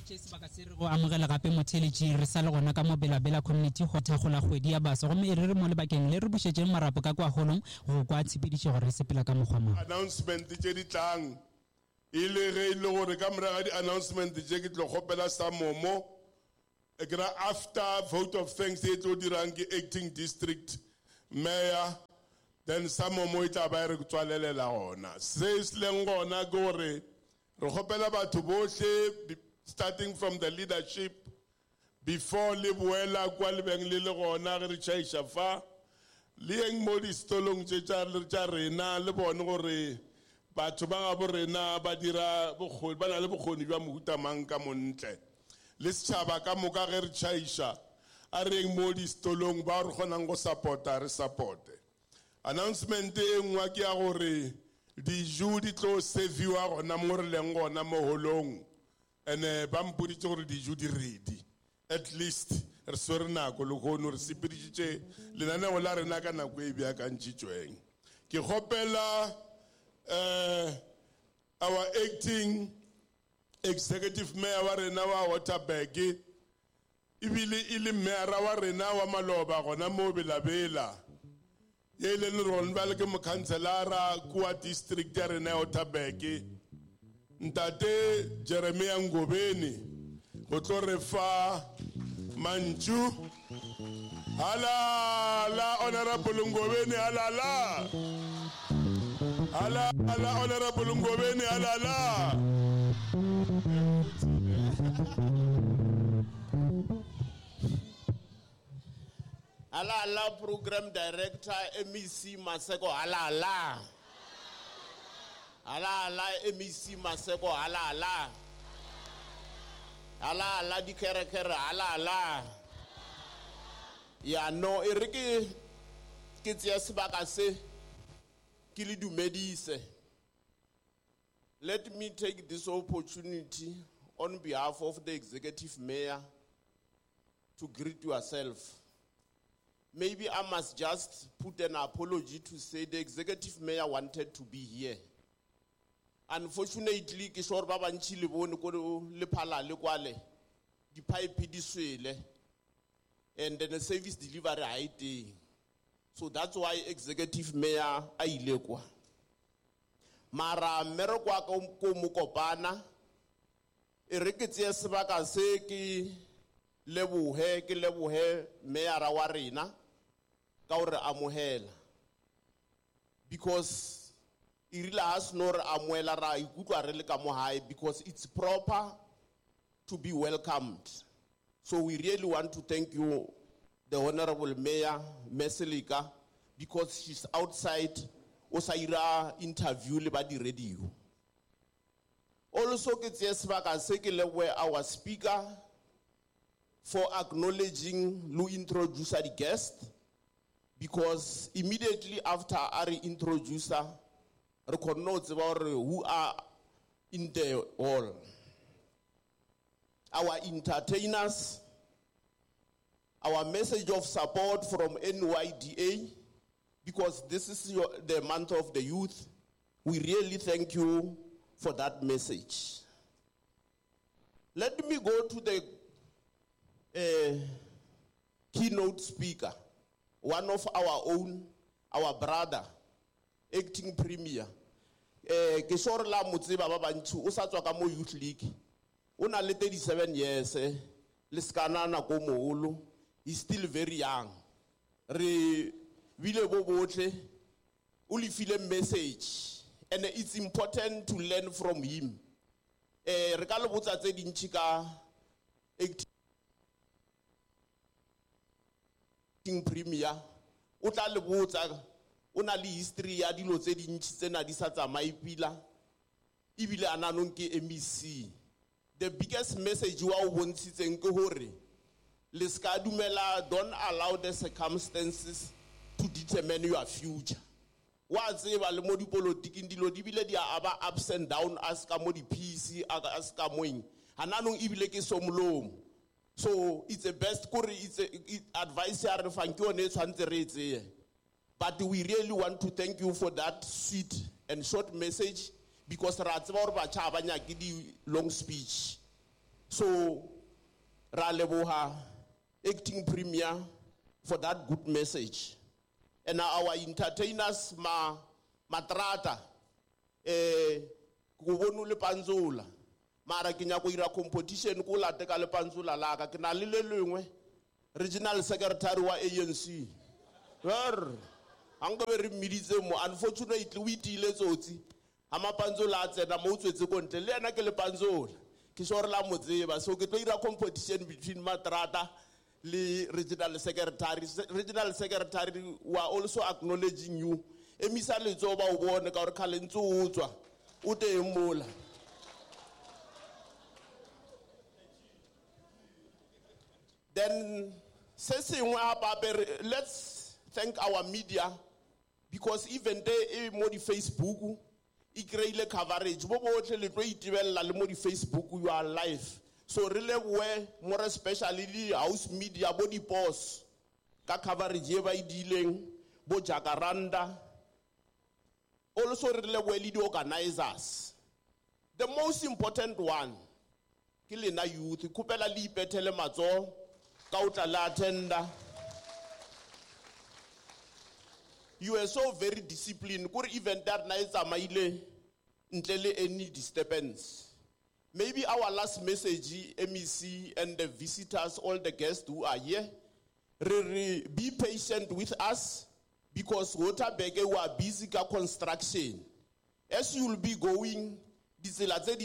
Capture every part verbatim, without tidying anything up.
Chase baka se re go amogela gape mo theletši re sa le gona ka mo Bela-Bela community go thagola kgwedi ya basa gomme e re re mo lebakeng le re bušetšeng marapo ka kwa golong go kwa tshepediše gore re sepela ka mokgwa mang. Announcement tše di tlang e le ge e le gore ka morago ga di-announcement tše ke tlo kgopela sa momo e kera after vote of thanks e tlo dirang ke acting district mayor then sa momo e tla ba e re tswalelela gona se se leng gona ke gore re kgopela batho bohle starting from the leadership before le boela kwa lebeng le le gona ge re tšhaiša fa le eng mo distolong tše tša rena le bone gore batho ba ga bo rena ba dira bokgoni ba na le bokgoni bja mohuta mang ka montle le setšhaba ka moka ge re tšhaiša a reng mo distolong ba re kgonang go supporta re supporte. Announcement e nngwe ke ya gore dijo di tlo serviwa gona mo re leng gona mo holong ene ba mpoditse gore dijo di ready at least re swere nako le gono re sepeditše lenaneo la rena ka nako e beakantšitšweng ke kgopela uh, our acting executive mayor wa rena wa Waterberg ibile ile mayor wa rena wa Maloba gona mo Bela-Bela ye le le ron ba le ke mo councilora kwa district ya rena ya Waterberg ntate Jeremiah Ngobeni go tlo re fa manju ala la honorable Ngobeni ala la ala la honorable Ngobeni ala la ala ala program director M E C Maseko ala ala ala ala M E C Maseko ala ala ala ala di kere kere ala ala ya no e re ke ke tsia sebaka se ke le dumedise. Let me take this opportunity on behalf of the executive mayor to greet yourself. Maybe I must just put an apology to say the executive mayor wanted to be here. Unfortunately, ke sure ba bantši le bone ko le phala le kwale di pipe di swele and then the service delivery ha e teng. So that's why executive mayor a ile kwa. Mara mere kwa ko mo kopana e re ke tse sebaka se ke lebohe ke lebohe mayor wa rena ka gore amohela because irile has no re amohela ra ikutlwa re le ka mo hae because it's proper to be welcomed. So we really want to thank you, the Honorable Mayor Meselika, because she's outside osaira interview le ba di radio. Also ke tse sebaka se ke lebohe our speaker for acknowledging Lu introducer the guest, because immediately after our introducer re konno tseba gore who are in the hall. Our entertainers, our message of support from N Y D A, because this is your, the month of the youth. We really thank you for that message. Let me go to the uh, keynote speaker, one of our own, our brother, acting premier. Ke sore la motseba ba bantšu o sa tswa ka mo youth league o na le thirty-seven years le skanana ko moholo. He's still very young. Re bile bo botle o le file message and it's important to learn from him. Eh re ka le botsa tse dintši ka acting premier o tla le botsa o na le history ya dilo tse dintši tsena di sa tsamaye pila ebile ananong ke M E C. The biggest message wa o bontshitseng ke hore le ska dumela, don't allow the circumstances to determine your future. Wa tseba le mo dipolotiking dilo di bile dia aba ups and down as ka mo di P C as ka moeng ananong ebile ke somlomo. So it's the best kore it's a it, advice ya re fang ke one tshwantse re etse. But we really want to thank you for that sweet and short message, because ra tseba gore ba tšha ba nyake di long speech. So ra leboha acting premier for that good message. And our entertainers ma matrata eh kubonu le panzula mara ke nya go ira competition go la teka le panzula la ka ke na le le lengwe regional secretary wa A N C ver anga be re miditse mo unfortunately we tile tsotsi ama panzula a tsena mo tswetse go ntle le ena ke le panzula ke sore la motseba so ke tlo ira competition between matrata le regional secretary regional secretary we are also acknowledging you emisa letso ba o bone ka re khale ntse o tswa o te mola. Then let's thank our media because even they mo di Facebook e kreile coverage bo botle le tlo itibella le mo di Facebook you are live. So really we more especially the house media body boss ka coverage e ba I dealing bo Jacaranda also really we lead organizers. The most important one ke lena youth kupela li petele matso ka utla la tenda. You were so very disciplined kur even that night amaile ntle any disturbance. Maybe our last message, M E C and the visitors, all the guests who are here, really be patient with us because Waterberg we are busy with construction. As you will be going, just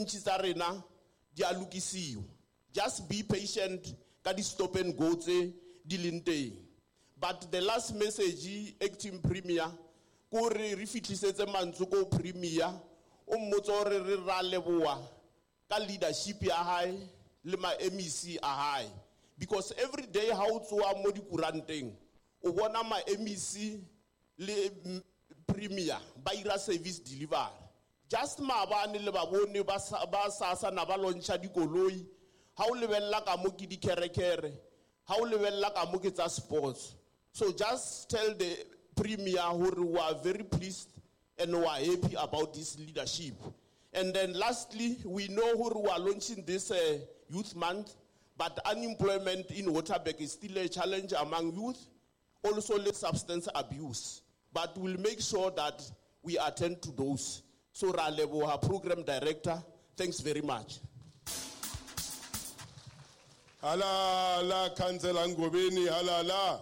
be patient, stop and go to Dilinte. But the last message, acting premier, ko re refitlisetse mantsuko premier, o motsore re ra leboa. Ka leadership ya high, lema M E C a high. Because every day how to a modi kuranteng, o bona ma M E C le premier, ba ira service deliver. Just ma ba ne le ba bone ba sasa na ba launcha dikoloi, ha o lebella ka mo ki di kerekere, ha o lebella ka mo ke tsa sports. So just tell the premier who we are very pleased and we are happy about this leadership. And then lastly, we know who we are launching this uh, youth month, but unemployment in Waterberg is still a challenge among youth, also the substance abuse. But we'll make sure that we attend to those. So Ralebo, our program director, thanks very much. Hala la Councillor Ngobeni, hala la.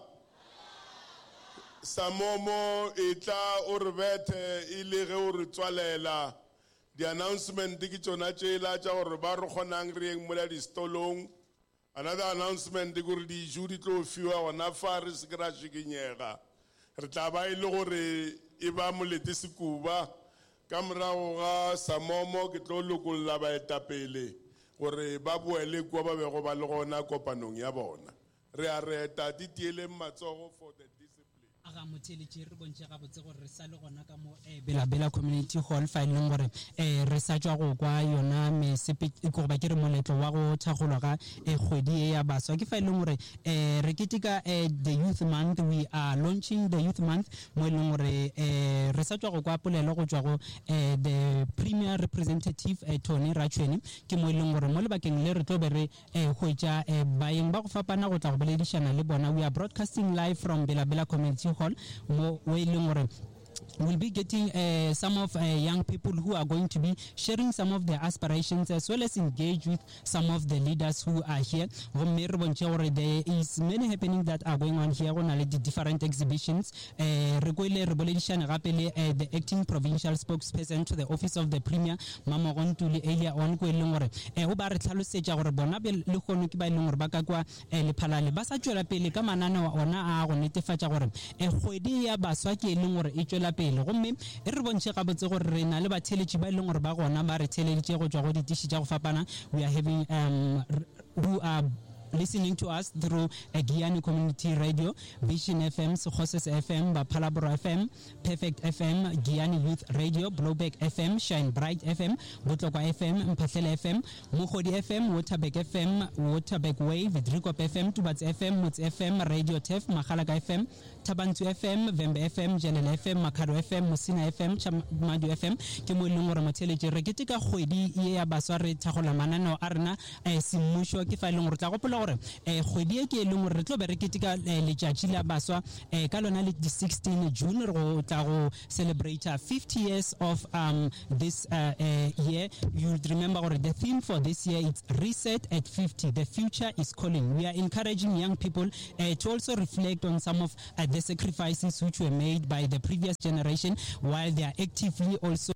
Samomo itla urbete ilege urtswalela. The announcement diki tsona tshela tsa gore ba re gonang reng mola di stolong. Another announcement diki di juri tlo fiwa ona fa re se kra shikinyega. Re tla ba ile gore e ba molete sekuba ka morago ga Samomo ke tlo lokolla ba etapele gore ba boele kwa ba bego ba le gona kopanong ya bona. Re a re ta ditiele matsogo for the aga motheletše re bontše gabotse gore re sa le gona ka mo Bela Bela Community Hall fa e leng gore re sa tswa go kwa yona mesepe go ba ke re moletlo wa go thagolwa ga kgwedi e ya baswa ke fa e leng gore re ketika the youth month. We are launching the youth month mo e leng gore re sa tswa go kwa polelo go tswa go the premier representative Tony Rachweni ke mo e leng gore mo lebakeng le re tlo be re go tja baeng ba go fapana go tla go boledišana le bona. We are broadcasting live from Bela Bela Community Hall. Mo we'll be getting uh, some of uh, young people who are going to be sharing some of their aspirations as well as engage with some of the leaders who are here. There is many happening that are going on here on the different exhibitions. Uh, the acting provincial spokesperson to the office of the premier, Mama Gontuli, earlier on, pele gomme e re bontse gabotse gore re na le batheletši ba ileng gore ba gona ba re theleditše go tswa go ditiši tša go fapana. We are having um, who are listening to us through uh, Giyani Community Radio, Vision F M, Sokhoses F M, Bapalabra F M, Perfect F M, Giyani Youth Radio, Blowback F M, Shine Bright F M, Botlokwa F M, Mpatlele F M, Mukodi F M, Waterbeck F M, Waterbeck Wave, Drikop F M, Tubats F M, Mutz F M, Radio Tef, Makalaga F M, Tabantu F M, Vembe F M, Jalel F M, Makaro F M, Musina F M, Chamadu F M, ke mo ileng gore motheletse re ketika kgwedi e ya baswa re thagola mananeo a rena eh semmuso ke fa ileng gore tla gopola gore eh kgwedi e ke ileng gore re tlo be re ketika letšatši la baswa eh ka lona le di sixteen June re go tla go celebrate fifty years of um this uh, uh, year. You'll remember gore the theme for this year is Reset at fifty. The future is calling. We are encouraging young people uh, to also reflect on some of uh, the sacrifices which were made by the previous generation while they are actively also